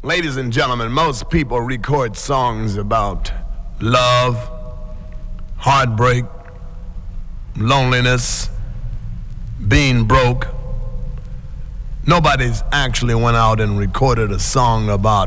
Ladies and gentlemen, most people record songs about love, heartbreak, loneliness, being broke. Nobody's actually went out and recorded a song about